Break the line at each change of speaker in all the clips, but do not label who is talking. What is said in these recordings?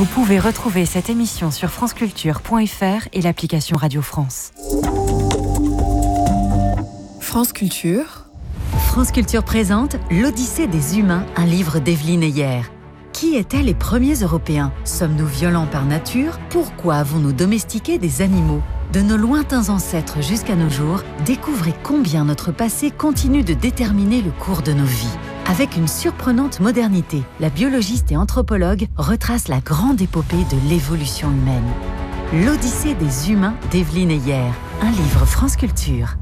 Vous pouvez retrouver cette émission sur franceculture.fr et l'application Radio France. France Culture. France Culture présente L'Odyssée des humains, un livre d'Evelyne Heyer. Qui étaient les premiers Européens ? Sommes-nous violents par nature ? Pourquoi avons-nous domestiqué des animaux ? De nos lointains ancêtres jusqu'à nos jours, découvrez combien notre passé continue de déterminer le cours de nos vies. Avec une surprenante modernité, la biologiste et anthropologue retrace la grande épopée de l'évolution humaine. L'Odyssée des humains d'Evelyne Heyer, un livre France Culture.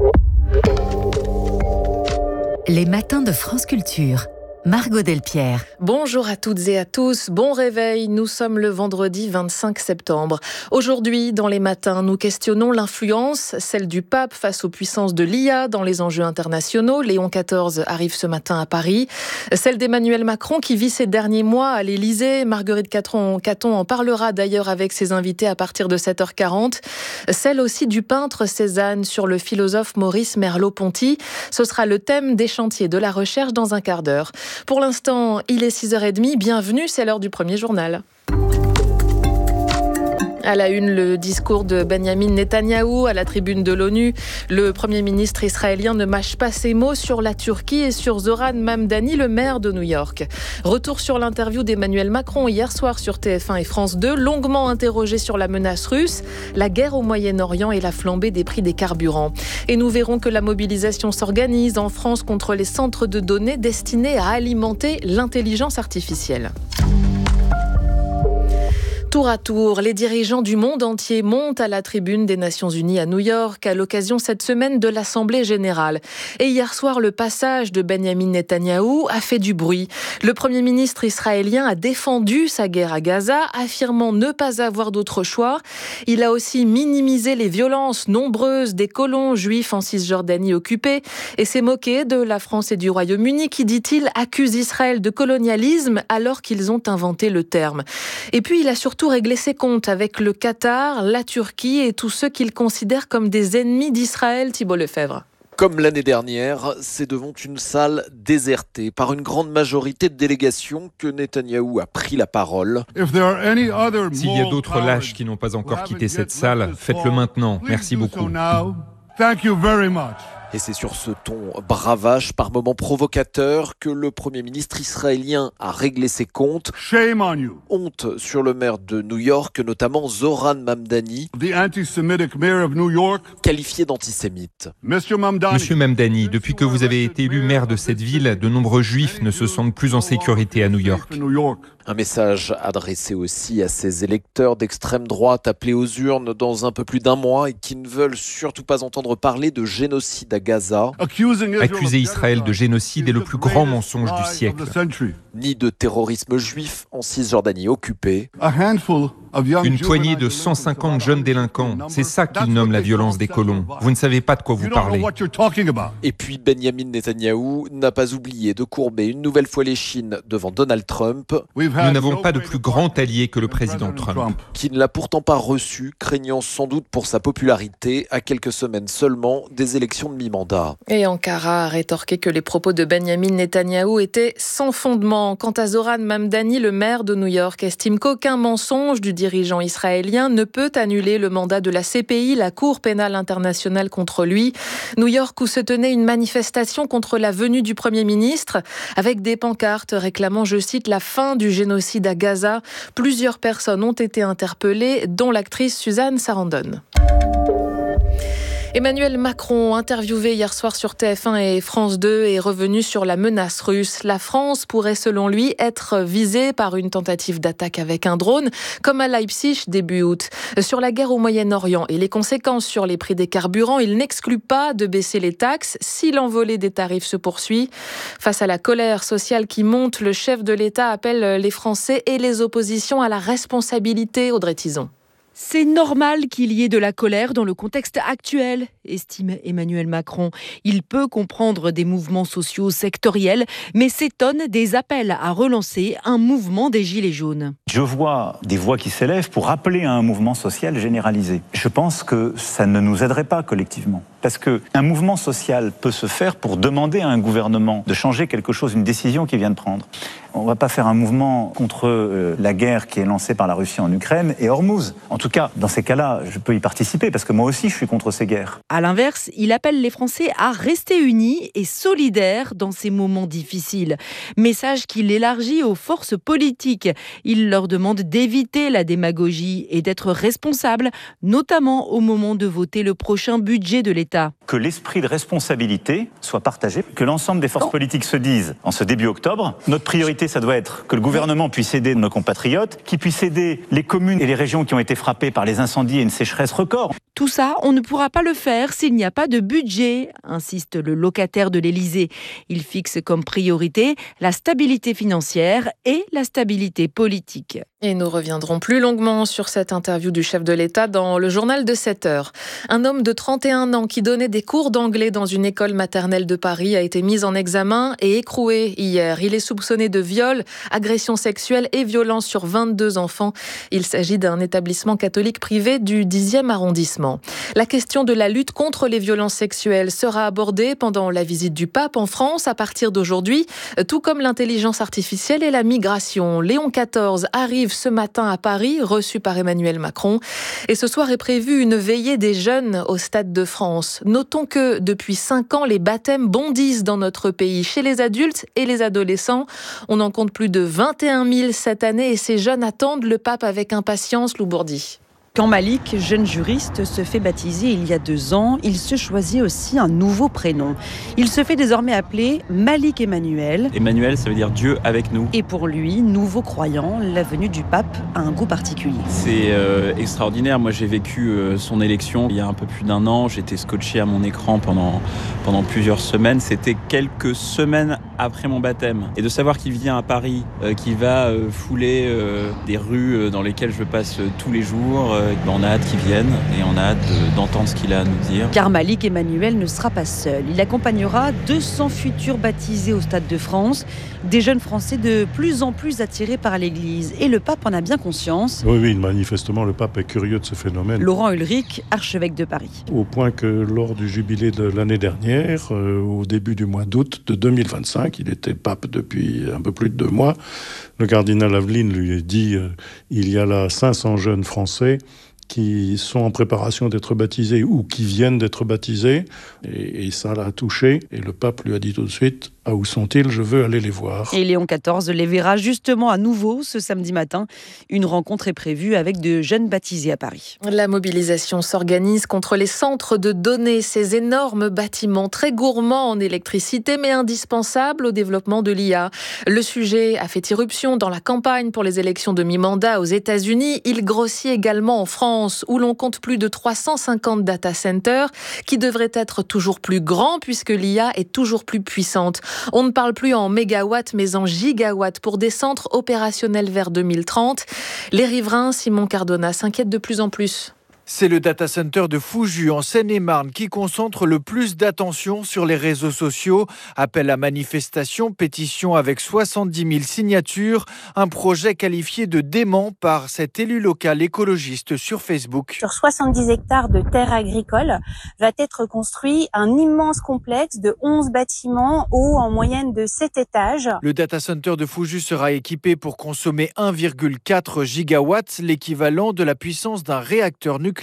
Les matins de France Culture. Margot Delpierre.
Bonjour à toutes et à tous, bon réveil, nous sommes le vendredi 25 septembre. Aujourd'hui, dans les matins, nous questionnons l'influence, celle du pape face aux puissances de l'IA dans les enjeux internationaux. Léon XIV arrive ce matin à Paris. Celle d'Emmanuel Macron qui vit ces derniers mois à l'Élysée. Marguerite Caton en parlera d'ailleurs avec ses invités à partir de 7h40. Celle aussi du peintre Cézanne sur le philosophe Maurice Merleau-Ponty. Ce sera le thème des chantiers de la recherche dans un quart d'heure. Pour l'instant, il est 6h30. Bienvenue, c'est l'heure du premier journal. À la une, le discours de Benyamin Netanyahou à la tribune de l'ONU. Le Premier ministre israélien ne mâche pas ses mots sur la Turquie et sur Zoran Mamdani, le maire de New York. Retour sur l'interview d'Emmanuel Macron hier soir sur TF1 et France 2, longuement interrogé sur la menace russe, la guerre au Moyen-Orient et la flambée des prix des carburants. Et nous verrons que la mobilisation s'organise en France contre les centres de données destinés à alimenter l'intelligence artificielle. Tour à tour, les dirigeants du monde entier montent à la tribune des Nations Unies à New York à l'occasion cette semaine de l'Assemblée générale. Et hier soir, le passage de Benyamin Netanyahou a fait du bruit. Le Premier ministre israélien a défendu sa guerre à Gaza, affirmant ne pas avoir d'autre choix. Il a aussi minimisé les violences nombreuses des colons juifs en Cisjordanie occupée et s'est moqué de la France et du Royaume-Uni qui, dit-il, accusent Israël de colonialisme alors qu'ils ont inventé le terme. Et puis, il a surtout régler ses comptes avec le Qatar, la Turquie et tous ceux qu'il considère comme des ennemis d'Israël, Thibault Lefebvre.
Comme l'année dernière, c'est devant une salle désertée par une grande majorité de délégations que Netanyahou a pris la parole.
S'il y a d'autres lâches qui n'ont pas encore quitté cette salle, faites-le maintenant. Merci beaucoup.
Et c'est sur ce ton bravache, par moments provocateur, que le Premier ministre israélien a réglé ses comptes.
Shame on you.
Honte sur le maire de New York, notamment Zoran Mamdani,
The anti-Semitic mayor of New York.
Qualifié d'antisémite.
Monsieur Mamdani, depuis que vous avez été élu maire de cette ville, de nombreux juifs ne se sentent plus en sécurité à New York.
Un message adressé aussi à ses électeurs d'extrême droite appelés aux urnes dans un peu plus d'un mois et qui ne veulent surtout pas entendre parler de génocide à Gaza.
Accuser Israël de génocide est le plus grand mensonge du siècle.
Ni de terrorisme juif en Cisjordanie occupée.
Une poignée de 150 jeunes délinquants, c'est ça qu'ils nomment la violence des colons. Vous ne savez pas de quoi vous parlez.
Et puis Benyamin Netanyahou n'a pas oublié de courber une nouvelle fois l'échine devant Donald Trump.
Nous n'avons pas de plus grand allié que le président Trump.
Qui ne l'a pourtant pas reçu, craignant sans doute pour sa popularité, à quelques semaines seulement des élections de mi-mandat.
Et Ankara a rétorqué que les propos de Benyamin Netanyahou étaient sans fondement. Quant à Zoran Mamdani, le maire de New York, estime qu'aucun mensonge du dirigeant israélien ne peut annuler le mandat de la CPI, la Cour pénale internationale contre lui. New York où se tenait une manifestation contre la venue du Premier ministre avec des pancartes réclamant, je cite, la fin du génocide à Gaza. Plusieurs personnes ont été interpellées, dont l'actrice Suzanne Sarandon. Emmanuel Macron, interviewé hier soir sur TF1 et France 2, est revenu sur la menace russe. La France pourrait, selon lui, être visée par une tentative d'attaque avec un drone, comme à Leipzig début août. Sur la guerre au Moyen-Orient et les conséquences sur les prix des carburants, il n'exclut pas de baisser les taxes si l'envolée des tarifs se poursuit. Face à la colère sociale qui monte, le chef de l'État appelle les Français et les oppositions à la responsabilité, Audrey Tizon.
C'est normal qu'il y ait de la colère dans le contexte actuel, estime Emmanuel Macron. Il peut comprendre des mouvements sociaux sectoriels, mais s'étonne des appels à relancer un mouvement des Gilets jaunes.
Je vois des voix qui s'élèvent pour appeler à un mouvement social généralisé. Je pense que ça ne nous aiderait pas collectivement. Parce qu'un mouvement social peut se faire pour demander à un gouvernement de changer quelque chose, une décision qu'il vient de prendre. On ne va pas faire un mouvement contre la guerre qui est lancée par la Russie en Ukraine et Hormuz. En tout cas, dans ces cas-là, je peux y participer parce que moi aussi, je suis contre ces guerres.
À l'inverse, il appelle les Français à rester unis et solidaires dans ces moments difficiles. Message qu'il élargit aux forces politiques. Il leur demande d'éviter la démagogie et d'être responsables, notamment au moment de voter le prochain budget de l'État.
Que l'esprit de responsabilité soit partagé, que l'ensemble des forces politiques se disent, en ce début octobre, notre priorité, ça doit être que le gouvernement puisse aider nos compatriotes, qu'il puisse aider les communes et les régions qui ont été frappées par les incendies et une sécheresse record.
Tout ça, on ne pourra pas le faire s'il n'y a pas de budget, insiste le locataire de l'Élysée. Il fixe comme priorité la stabilité financière et la stabilité politique.
Et nous reviendrons plus longuement sur cette interview du chef de l'État dans le journal de 7 heures. Un homme de 31 ans qui donnait des cours d'anglais dans une école maternelle de Paris a été mis en examen et écroué hier. Il est soupçonné de viol, agression sexuelle et violence sur 22 enfants. Il s'agit d'un établissement catholique privé du 10e arrondissement. La question de la lutte contre les violences sexuelles sera abordée pendant la visite du pape en France à partir d'aujourd'hui, tout comme l'intelligence artificielle et la migration. Léon XIV arrive ce matin à Paris, reçu par Emmanuel Macron. Et ce soir est prévue une veillée des jeunes au Stade de France. Notons que depuis 5 ans, les baptêmes bondissent dans notre pays, chez les adultes et les adolescents. On en compte plus de 21 000 cette année et ces jeunes attendent le pape avec impatience, Lou Bourdi.
Quand Malik, jeune juriste, se fait baptiser il y a 2 ans, il se choisit aussi un nouveau prénom. Il se fait désormais appeler Malik Emmanuel.
Emmanuel, ça veut dire Dieu avec nous.
Et pour lui, nouveau croyant, la venue du pape a un goût particulier.
C'est extraordinaire. Moi, j'ai vécu son élection il y a un peu plus d'1 an. J'étais scotché à mon écran pendant plusieurs semaines. C'était quelques semaines après mon baptême. Et de savoir qu'il vient à Paris, qu'il va fouler des rues dans lesquelles je passe tous les jours, on a hâte qu'il vienne et on a hâte d'entendre ce qu'il a à nous dire.
Car Malik Emmanuel ne sera pas seul. Il accompagnera 200 futurs baptisés au Stade de France, des jeunes Français de plus en plus attirés par l'Église. Et le pape en a bien conscience.
Oui, manifestement, le pape est curieux de ce phénomène.
Laurent Ulrich, archevêque de Paris.
Au point que lors du jubilé de l'année dernière, au début du mois d'août de 2025, il était pape depuis un peu plus de 2 mois, le cardinal Aveline lui a dit il y a là 500 jeunes Français qui sont en préparation d'être baptisés ou qui viennent d'être baptisés, et ça l'a touché, et le pape lui a dit tout de suite « Ah, où sont-ils ? Je veux aller les voir ».
Et Léon XIV les verra justement à nouveau ce samedi matin. Une rencontre est prévue avec de jeunes baptisés à Paris.
La mobilisation s'organise contre les centres de données, ces énormes bâtiments très gourmands en électricité mais indispensables au développement de l'IA. Le sujet a fait irruption dans la campagne pour les élections de mi-mandat aux États-Unis. Il grossit également en France où l'on compte plus de 350 data centers qui devraient être toujours plus grands puisque l'IA est toujours plus puissante. On ne parle plus en mégawatts mais en gigawatts pour des centres opérationnels vers 2030. Les riverains, Simon Cardona, s'inquiètent de plus en plus.
C'est le data center de Fuzhou en Seine-et-Marne qui concentre le plus d'attention sur les réseaux sociaux. Appel à manifestation, pétition avec 70 000 signatures. Un projet qualifié de dément par cet élu local écologiste sur Facebook.
Sur 70 hectares de terres agricoles va être construit un immense complexe de 11 bâtiments hauts en moyenne de 7 étages.
Le data center de Fuzhou sera équipé pour consommer 1,4 gigawatts, l'équivalent de la puissance d'un réacteur nucléaire.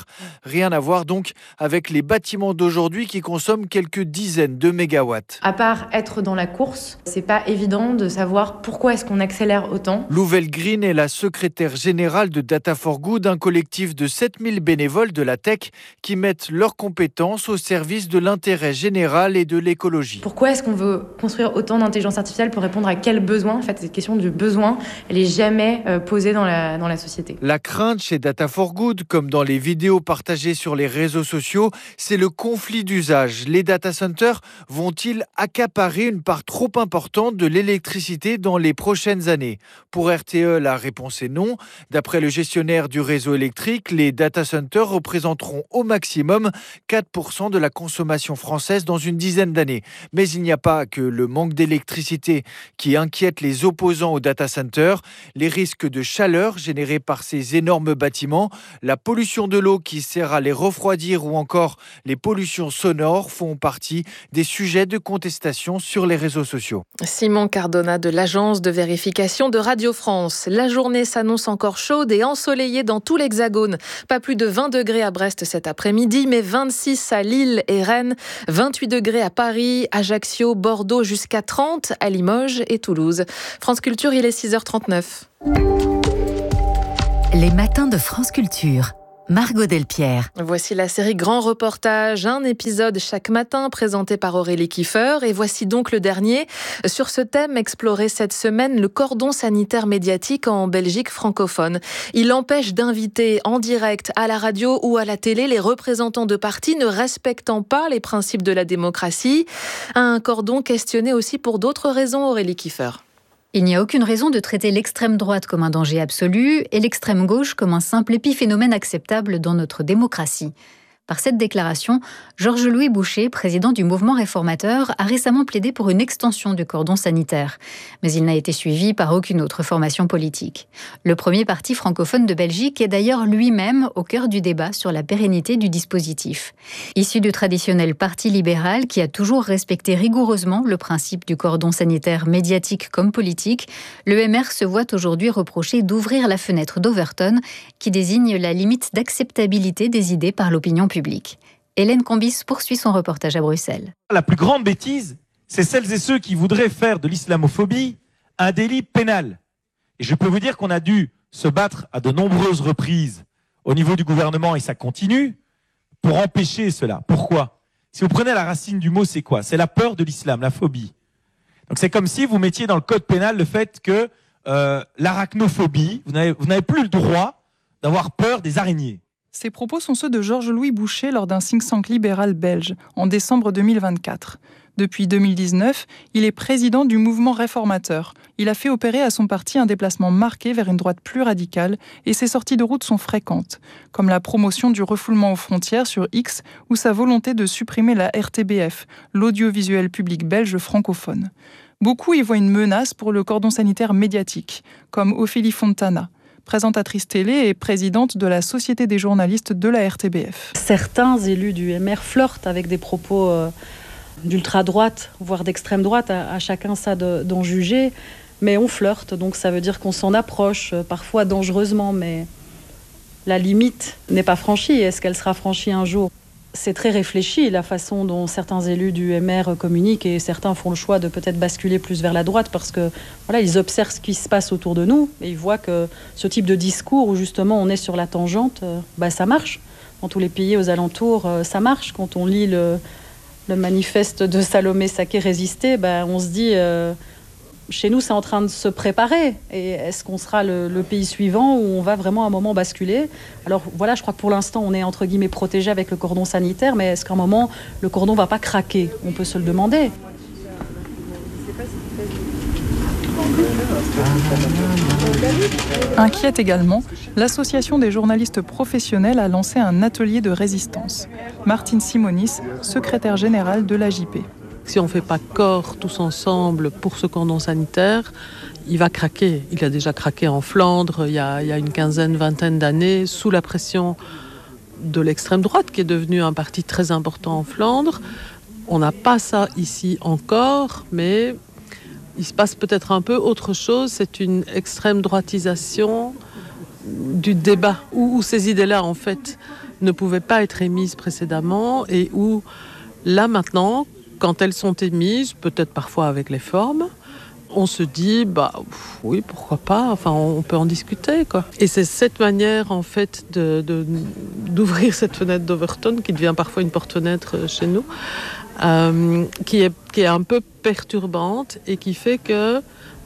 Rien à voir donc avec les bâtiments d'aujourd'hui qui consomment quelques dizaines de mégawatts.
À part être dans la course, c'est pas évident de savoir pourquoi est-ce qu'on accélère autant.
Louvel Green est la secrétaire générale de Data for Good, un collectif de 7000 bénévoles de la tech qui mettent leurs compétences au service de l'intérêt général et de l'écologie.
Pourquoi est-ce qu'on veut construire autant d'intelligence artificielle pour répondre à quel besoin ? En fait, cette question du besoin, elle est jamais posée dans la société.
La crainte chez Data for Good, comme dans dans les vidéos partagées sur les réseaux sociaux, c'est le conflit d'usage. Les data centers vont-ils accaparer une part trop importante de l'électricité dans les prochaines années ? Pour RTE, la réponse est non. D'après le gestionnaire du réseau électrique, les data centers représenteront au maximum 4% de la consommation française dans une dizaine d'années. Mais il n'y a pas que le manque d'électricité qui inquiète les opposants aux data centers. Les risques de chaleur générés par ces énormes bâtiments, la pollution de l'eau qui sert à les refroidir ou encore les pollutions sonores font partie des sujets de contestation sur les réseaux sociaux.
Simon Cardona de l'agence de vérification de Radio France. La journée s'annonce encore chaude et ensoleillée dans tout l'Hexagone. Pas plus de 20 degrés à Brest cet après-midi, mais 26 à Lille et Rennes, 28 degrés à Paris, Ajaccio, Bordeaux, jusqu'à 30 à Limoges et Toulouse. France Culture, il est 6h39.
Les matins de France Culture. Margot Delpierre.
Voici la série Grand Reportage, un épisode chaque matin présenté par Aurélie Kiefer. Et voici donc le dernier. Sur ce thème exploré cette semaine, le cordon sanitaire médiatique en Belgique francophone. Il empêche d'inviter en direct à la radio ou à la télé les représentants de partis ne respectant pas les principes de la démocratie. Un cordon questionné aussi pour d'autres raisons, Aurélie Kiefer.
Il n'y a aucune raison de traiter l'extrême droite comme un danger absolu et l'extrême gauche comme un simple épiphénomène acceptable dans notre démocratie. Par cette déclaration, Georges-Louis Boucher, président du mouvement réformateur, a récemment plaidé pour une extension du cordon sanitaire. Mais il n'a été suivi par aucune autre formation politique. Le premier parti francophone de Belgique est d'ailleurs lui-même au cœur du débat sur la pérennité du dispositif. Issu du traditionnel parti libéral qui a toujours respecté rigoureusement le principe du cordon sanitaire médiatique comme politique, le MR se voit aujourd'hui reprocher d'ouvrir la fenêtre d'Overton qui désigne la limite d'acceptabilité des idées par l'opinion publique. Hélène Combis poursuit son reportage à Bruxelles.
La plus grande bêtise, c'est celles et ceux qui voudraient faire de l'islamophobie un délit pénal. Et je peux vous dire qu'on a dû se battre à de nombreuses reprises au niveau du gouvernement, et ça continue, pour empêcher cela. Pourquoi ? Si vous prenez la racine du mot, c'est quoi ? C'est la peur de l'islam, la phobie. Donc c'est comme si vous mettiez dans le code pénal le fait que l'arachnophobie, vous n'avez plus le droit d'avoir peur des araignées.
Ces propos sont ceux de Georges-Louis Boucher lors d'un think tank libéral belge en décembre 2024. Depuis 2019, il est président du mouvement réformateur. Il a fait opérer à son parti un déplacement marqué vers une droite plus radicale et ses sorties de route sont fréquentes, comme la promotion du refoulement aux frontières sur X ou sa volonté de supprimer la RTBF, l'audiovisuel public belge francophone. Beaucoup y voient une menace pour le cordon sanitaire médiatique, comme Ophélie Fontana, présentatrice télé et présidente de la Société des journalistes de la RTBF.
Certains élus du MR flirtent avec des propos d'ultra-droite, voire d'extrême droite, à chacun ça d'en juger, mais on flirte, donc ça veut dire qu'on s'en approche, parfois dangereusement, mais la limite n'est pas franchie. Est-ce qu'elle sera franchie un jour ? C'est très réfléchi, la façon dont certains élus du MR communiquent, et certains font le choix de peut-être basculer plus vers la droite parce que voilà, ils observent ce qui se passe autour de nous et ils voient que ce type de discours où justement on est sur la tangente, ça marche. Dans tous les pays aux alentours, ça marche. Quand on lit le manifeste de Salomé Saké Résister, on se dit chez nous c'est en train de se préparer, et est-ce qu'on sera le pays suivant où on va vraiment à un moment basculer ? Alors voilà, je crois que pour l'instant on est entre guillemets protégé avec le cordon sanitaire, mais est-ce qu'à un moment le cordon va pas craquer ? On peut se le demander.
Inquiète également, l'association des journalistes professionnels a lancé un atelier de résistance. Martine Simonis, secrétaire générale de l'AJP.
Si on ne fait pas corps tous ensemble pour ce cordon sanitaire, il va craquer. Il a déjà craqué en Flandre il y a une quinzaine, vingtaine d'années, sous la pression de l'extrême droite, qui est devenue un parti très important en Flandre. On n'a pas ça ici encore, mais il se passe peut-être un peu autre chose. C'est une extrême droitisation du débat, où ces idées-là, en fait, ne pouvaient pas être émises précédemment, et où, là, maintenant, quand elles sont émises, peut-être parfois avec les formes, on se dit, oui, pourquoi pas, enfin, on peut en discuter, quoi. Et c'est cette manière, en fait, d'ouvrir cette fenêtre d'Overton, qui devient parfois une porte-fenêtre chez nous, qui est un peu perturbante et qui fait que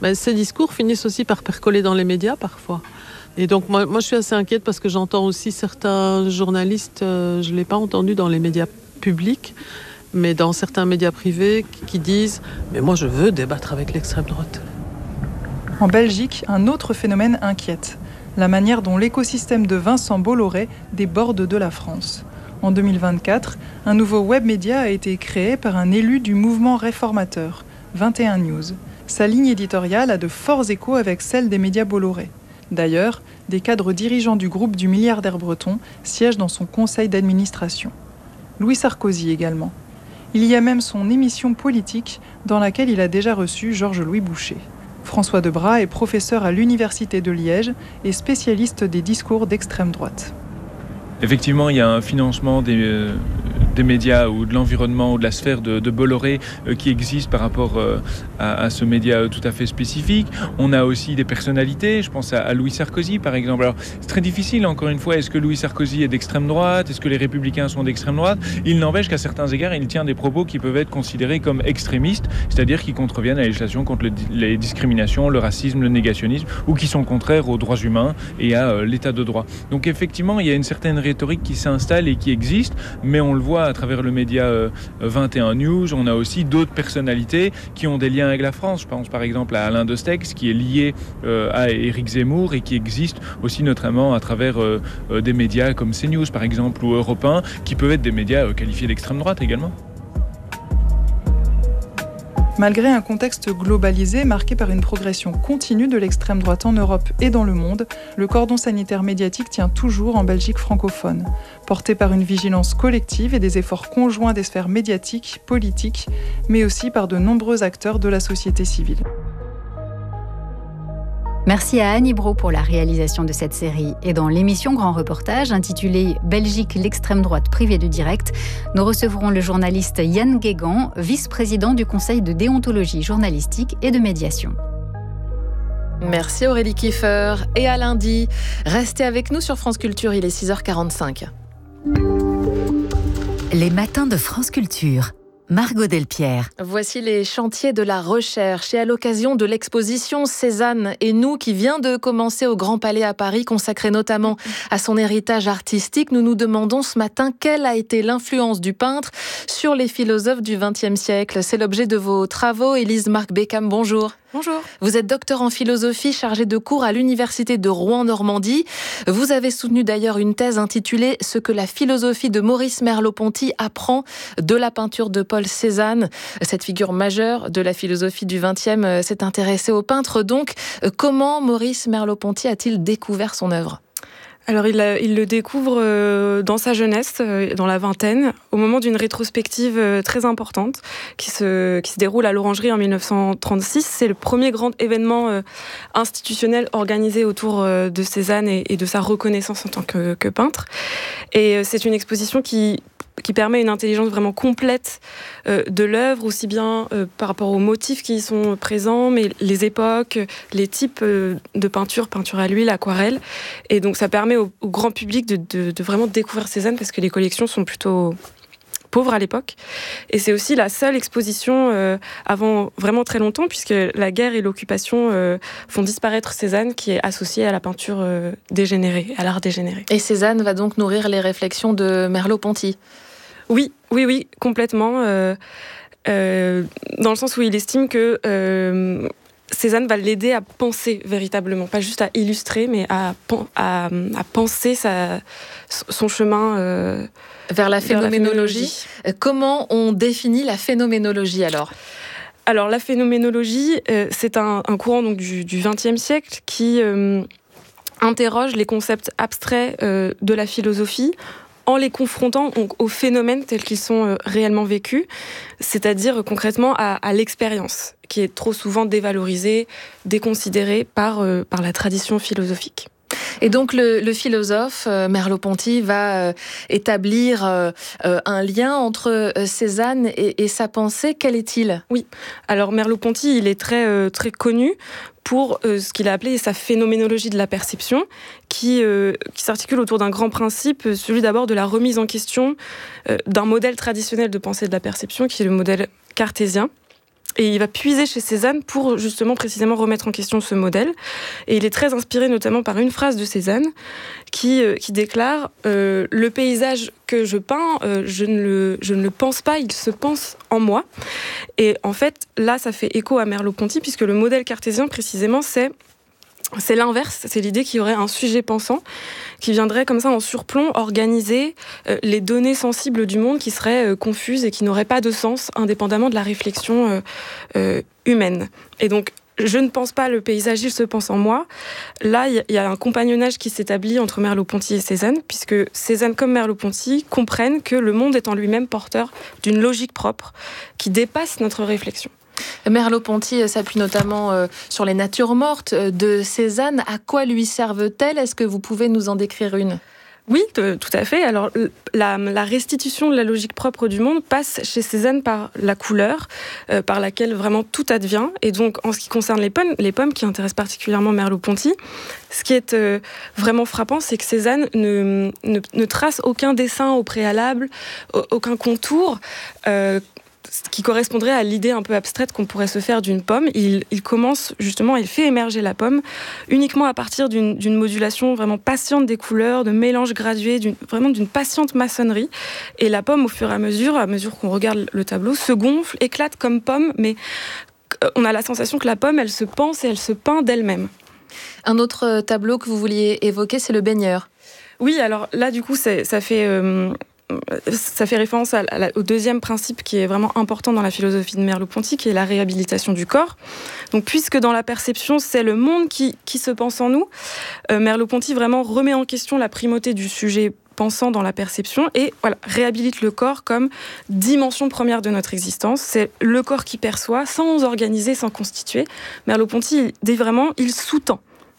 ces discours finissent aussi par percoler dans les médias parfois. Et donc moi je suis assez inquiète parce que j'entends aussi certains journalistes, je ne l'ai pas entendu dans les médias publics, mais dans certains médias privés qui disent « mais moi je veux débattre avec l'extrême droite ».
En Belgique, un autre phénomène inquiète, la manière dont l'écosystème de Vincent Bolloré déborde de la France. En 2024, un nouveau web-média a été créé par un élu du mouvement réformateur, 21 News. Sa ligne éditoriale a de forts échos avec celle des médias Bolloré. D'ailleurs, des cadres dirigeants du groupe du milliardaire breton siègent dans son conseil d'administration. Louis Sarkozy également. Il y a même son émission politique dans laquelle il a déjà reçu Georges-Louis Boucher. François Debras est professeur à l'Université de Liège et spécialiste des discours d'extrême droite.
Effectivement, il y a un financement des médias ou de l'environnement ou de la sphère de Bolloré qui existe par rapport à ce média tout à fait spécifique. On a aussi des personnalités, je pense à Louis Sarkozy par exemple. Alors c'est très difficile, encore une fois, est-ce que Louis Sarkozy est d'extrême droite? Est-ce que les Républicains sont d'extrême droite? Il n'empêche qu'à certains égards, il tient des propos qui peuvent être considérés comme extrémistes, c'est-à-dire qui contreviennent à la législation contre les discriminations, le racisme, le négationnisme, ou qui sont contraires aux droits humains et à l'état de droit. Donc effectivement, il y a une certaine rhétorique qui s'installe et qui existe, mais on le voit à travers le média 21 News. On a aussi d'autres personnalités qui ont des liens avec la France. Je pense par exemple à Alain Destex, qui est lié à Éric Zemmour et qui existe aussi notamment à travers des médias comme CNews par exemple ou Europe 1, qui peuvent être des médias qualifiés d'extrême droite également.
Malgré un contexte globalisé marqué par une progression continue de l'extrême droite en Europe et dans le monde, le cordon sanitaire médiatique tient toujours en Belgique francophone. Porté par une vigilance collective et des efforts conjoints des sphères médiatiques, politiques, mais aussi par de nombreux acteurs de la société civile.
Merci à Annie Brault pour la réalisation de cette série. Et dans l'émission Grand Reportage, intitulée « Belgique, l'extrême droite privée de direct », nous recevrons le journaliste Yann Guégan, vice-président du Conseil de déontologie journalistique et de médiation.
Merci Aurélie Kiefer. Et à lundi, restez avec nous sur France Culture, il est 6h45.
Les matins de France Culture. Margot Delpierre.
Voici les chantiers de la recherche et à l'occasion de l'exposition Cézanne et nous qui vient de commencer au Grand Palais à Paris, consacrée notamment à son héritage artistique, nous nous demandons ce matin quelle a été l'influence du peintre sur les philosophes du XXe siècle. C'est l'objet de vos travaux. Élise Marc-Beckham, bonjour.
Bonjour.
Vous êtes docteur en philosophie, chargée de cours à l'université de Rouen-Normandie. Vous avez soutenu d'ailleurs une thèse intitulée « Ce que la philosophie de Maurice Merleau-Ponty apprend de la peinture de Paul Cézanne ». Cette figure majeure de la philosophie du XXe s'est intéressée au peintre. Donc, comment Maurice Merleau-Ponty a-t-il découvert son œuvre ?
Alors il le découvre dans sa jeunesse, dans la vingtaine, au moment d'une rétrospective très importante qui se déroule à l'Orangerie en 1936. C'est le premier grand événement institutionnel organisé autour de Cézanne et de sa reconnaissance en tant que peintre. Et c'est une exposition qui permet une intelligence vraiment complète de l'œuvre, aussi bien par rapport aux motifs qui y sont présents, mais les époques, les types de peinture à l'huile, aquarelle. Et donc ça permet au grand public de vraiment découvrir Cézanne parce que les collections sont plutôt pauvres à l'époque. Et c'est aussi la seule exposition avant vraiment très longtemps, puisque la guerre et l'occupation font disparaître Cézanne, qui est associée à la peinture dégénérée, à l'art dégénéré.
Et Cézanne va donc nourrir les réflexions de Merleau-Ponty.
Oui, complètement. Dans le sens où il estime que Cézanne va l'aider à penser véritablement, pas juste à illustrer, mais à penser son chemin
vers la phénoménologie. Comment on définit la phénoménologie alors ?
Alors la phénoménologie, c'est un courant donc, du XXe siècle qui interroge les concepts abstraits de la philosophie en les confrontant aux phénomènes tels qu'ils sont réellement vécus, c'est-à-dire concrètement à l'expérience, qui est trop souvent dévalorisée, déconsidérée par la tradition philosophique.
Et donc le philosophe Merleau-Ponty va établir un lien entre Cézanne et sa pensée. Quel est-il ?
Oui, alors Merleau-Ponty, il est très connu pour ce qu'il a appelé sa phénoménologie de la perception, qui s'articule autour d'un grand principe, celui d'abord de la remise en question d'un modèle traditionnel de pensée de la perception, qui est le modèle cartésien. Et il va puiser chez Cézanne pour justement précisément remettre en question ce modèle. Et il est très inspiré notamment par une phrase de Cézanne qui déclare le paysage que je peins, je ne le pense pas, il se pense en moi. Et en fait, là, ça fait écho à Merleau-Ponty, puisque le modèle cartésien, précisément, c'est l'inverse, c'est l'idée qu'il y aurait un sujet pensant qui viendrait comme ça en surplomb organiser les données sensibles du monde qui seraient confuses et qui n'auraient pas de sens indépendamment de la réflexion humaine. Et donc, je ne pense pas le paysage, il se pense en moi. Là, il y a un compagnonnage qui s'établit entre Merleau-Ponty et Cézanne, puisque Cézanne comme Merleau-Ponty comprennent que le monde est en lui-même porteur d'une logique propre qui dépasse notre réflexion.
Merleau-Ponty s'appuie notamment sur les natures mortes de Cézanne. À quoi lui servent-elles ? Est-ce que vous pouvez nous en décrire une ?
Oui, tout à fait. Alors, la restitution de la logique propre du monde passe chez Cézanne par la couleur, par laquelle vraiment tout advient. Et donc, en ce qui concerne les pommes qui intéressent particulièrement Merleau-Ponty, ce qui est vraiment frappant, c'est que Cézanne ne trace aucun dessin au préalable, aucun contour, qui correspondrait à l'idée un peu abstraite qu'on pourrait se faire d'une pomme. Il commence justement, il fait émerger la pomme uniquement à partir d'une modulation vraiment patiente des couleurs, de mélange gradué, vraiment d'une patiente maçonnerie. Et la pomme, au fur et à mesure qu'on regarde le tableau, se gonfle, éclate comme pomme, mais on a la sensation que la pomme, elle se pense et elle se peint d'elle-même.
Un autre tableau que vous vouliez évoquer, c'est le baigneur.
Oui, alors là, du coup, ça fait référence au deuxième principe qui est vraiment important dans la philosophie de Merleau-Ponty, qui est la réhabilitation du corps. Donc, puisque dans la perception, c'est le monde qui se pense en nous, Merleau-Ponty vraiment remet en question la primauté du sujet pensant dans la perception et réhabilite le corps comme dimension première de notre existence. C'est le corps qui perçoit, sans organiser, sans constituer. Merleau-Ponty dit vraiment, il sous-tend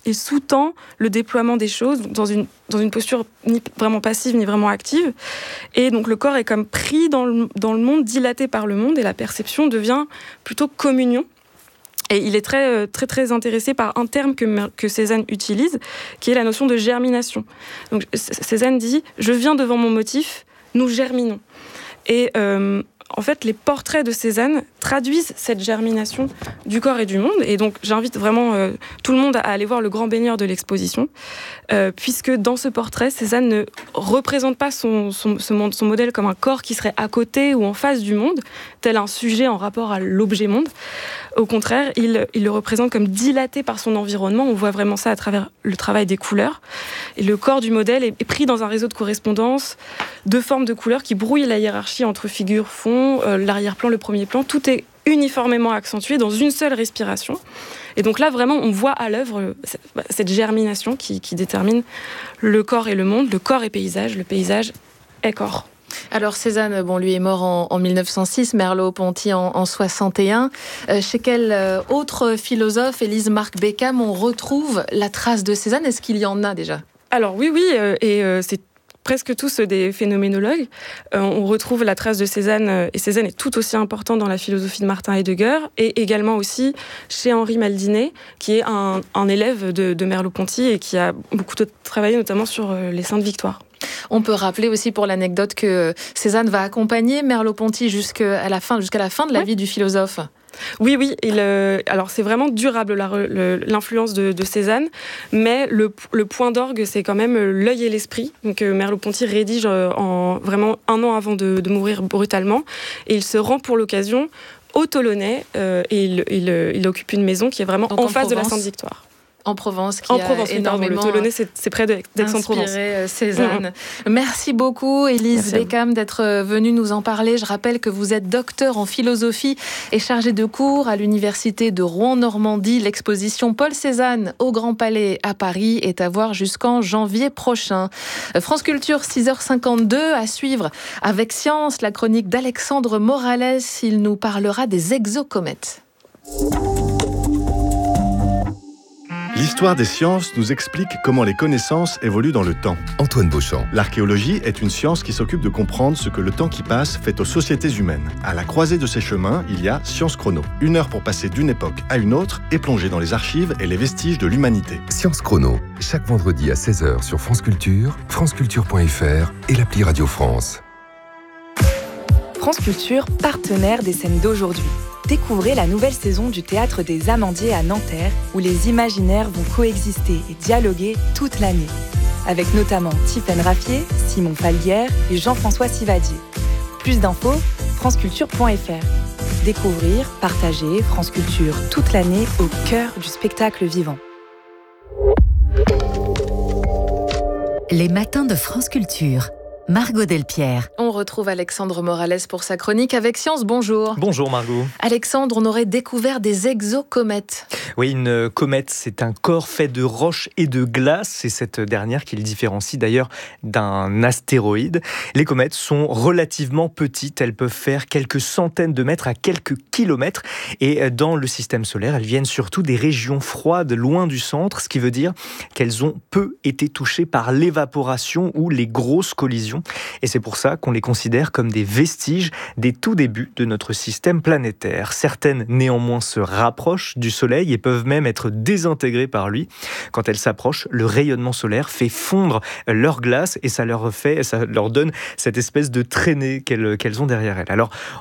le déploiement des choses dans une posture ni vraiment passive ni vraiment active. Et donc le corps est comme pris dans le monde, dilaté par le monde, et la perception devient plutôt communion. Et il est très, très, très intéressé par un terme que Cézanne utilise, qui est la notion de germination. Donc Cézanne dit « Je viens devant mon motif, nous germinons ». Et en fait, les portraits de Cézanne traduisent cette germination du corps et du monde. Et donc, j'invite vraiment tout le monde à aller voir le grand baigneur de l'exposition, puisque dans ce portrait, Cézanne ne représente pas son modèle comme un corps qui serait à côté ou en face du monde, tel un sujet en rapport à l'objet monde. Au contraire, il le représente comme dilaté par son environnement. On voit vraiment ça à travers le travail des couleurs. Et le corps du modèle est pris dans un réseau de correspondance, de formes de couleurs qui brouillent la hiérarchie entre figure, fond, l'arrière-plan, le premier plan. Tout est uniformément accentué dans une seule respiration. Et donc là, vraiment, on voit à l'œuvre cette germination qui détermine le corps et le monde. Le corps est paysage, le paysage est corps.
Alors Cézanne, lui est mort en 1906, Merleau-Ponty en 61. Chez quel autre philosophe, Élise Marc Bécam, on retrouve la trace de Cézanne ? Est-ce qu'il y en a déjà ?
Alors oui, et c'est presque tous des phénoménologues. On retrouve la trace de Cézanne, et Cézanne est tout aussi important dans la philosophie de Martin Heidegger, et également aussi chez Henri Maldinet, qui est un élève de Merleau-Ponty et qui a beaucoup travaillé notamment sur les Saintes Victoires.
On peut rappeler aussi pour l'anecdote que Cézanne va accompagner Merleau-Ponty jusqu'à la fin de la vie du philosophe.
Oui. Alors c'est vraiment durable l'influence de Cézanne, mais le point d'orgue, c'est quand même l'œil et l'esprit. Donc Merleau-Ponty rédige vraiment 1 an avant de mourir brutalement, et il se rend pour l'occasion au Tolonnais, et il occupe une maison qui est vraiment en face de la Sainte-Victoire.
En Provence, énormément
le Tolonnais, c'est près d'Aix-en-Provence.
Inspiré Cézanne. Merci beaucoup, Élise Bécam, d'être venue nous en parler. Je rappelle que vous êtes docteur en philosophie et chargée de cours à l'université de Rouen-Normandie. L'exposition Paul Cézanne au Grand Palais à Paris est à voir jusqu'en janvier prochain. France Culture, 6h52, à suivre avec Science, la chronique d'Alexandre Morales. Il nous parlera des exocomètes.
L'histoire des sciences nous explique comment les connaissances évoluent dans le temps.
Antoine Beauchamp.
L'archéologie est une science qui s'occupe de comprendre ce que le temps qui passe fait aux sociétés humaines. À la croisée de ces chemins, il y a Science Chrono. 1 heure pour passer d'une époque à une autre et plonger dans les archives et les vestiges de l'humanité.
Science Chrono, chaque vendredi à 16h sur France Culture, franceculture.fr et l'appli Radio France.
France Culture, partenaire des scènes d'aujourd'hui. Découvrez la nouvelle saison du Théâtre des Amandiers à Nanterre, où les imaginaires vont coexister et dialoguer toute l'année. Avec notamment Tiffaine Raffier, Simon Falguière et Jean-François Sivadier. Plus d'infos, franceculture.fr. Découvrir, partager France Culture toute l'année au cœur du spectacle vivant.
Les matins de France Culture. Margot Delpierre.
On retrouve Alexandre Morales pour sa chronique Avec Science. Bonjour.
Bonjour Margot.
Alexandre, on aurait découvert des exocomètes.
Oui, une comète, c'est un corps fait de roches et de glace. C'est cette dernière qui le différencie d'ailleurs d'un astéroïde. Les comètes sont relativement petites. Elles peuvent faire quelques centaines de mètres à quelques kilomètres. Et dans le système solaire, elles viennent surtout des régions froides, loin du centre, ce qui veut dire qu'elles ont peu été touchées par l'évaporation ou les grosses collisions. Et c'est pour ça qu'on les considère comme des vestiges des tout débuts de notre système planétaire. Certaines, néanmoins, se rapprochent du Soleil et peuvent même être désintégrées par lui. Quand elles s'approchent, le rayonnement solaire fait fondre leur glace et ça leur donne cette espèce de traînée qu'elles ont derrière elles. Alors,